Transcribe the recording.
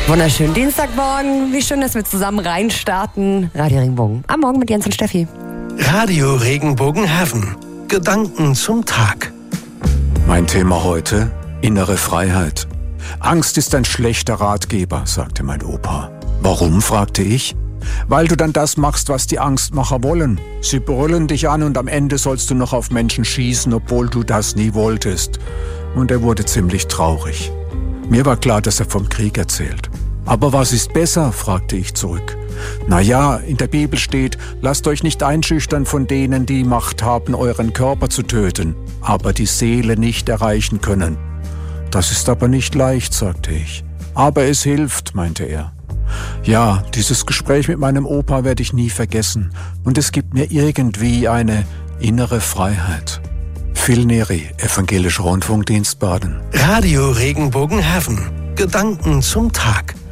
Wunderschönen Dienstagmorgen. Wie schön, dass wir zusammen reinstarten. Radio Regenbogen. Am Morgen mit Jens und Steffi. Radio Regenbogen Heaven. Gedanken zum Tag. Mein Thema heute: innere Freiheit. Angst ist ein schlechter Ratgeber, sagte mein Opa. Warum, fragte ich. Weil du dann das machst, was die Angstmacher wollen. Sie brüllen dich an und am Ende sollst du noch auf Menschen schießen, obwohl du das nie wolltest. Und er wurde ziemlich traurig. Mir war klar, dass er vom Krieg erzählt. Aber was ist besser, fragte ich zurück. Naja, in der Bibel steht, lasst euch nicht einschüchtern von denen, die Macht haben, euren Körper zu töten, aber die Seele nicht erreichen können. Das ist aber nicht leicht, sagte ich. Aber es hilft, meinte er. Ja, dieses Gespräch mit meinem Opa werde ich nie vergessen. Und es gibt mir irgendwie eine innere Freiheit. Phil Neri, Evangelischer Rundfunkdienst Baden. Radio Regenbogen Heaven. Gedanken zum Tag.